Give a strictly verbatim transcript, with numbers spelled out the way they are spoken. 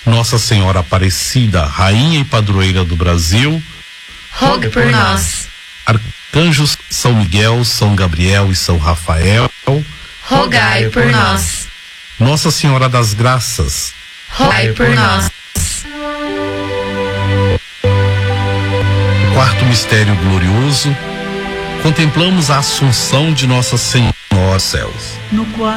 Nossa Senhora Aparecida, Rainha e Padroeira do Brasil, rogue por nós. Arcanjos São Miguel, São Gabriel e São Rafael, rogai por nós. Nossa Senhora das Graças, rogai por nós. Quarto mistério glorioso, contemplamos a Assunção de Nossa Senhora aos céus. No quarto